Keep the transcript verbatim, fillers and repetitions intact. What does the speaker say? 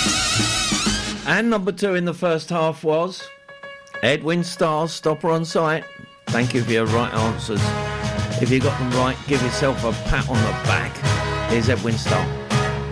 And number two in the first half was Edwin Starr, Stopper on Sight. Thank you for your right answers. If you got them right, give yourself a pat on the back. Here's Edwin Starr.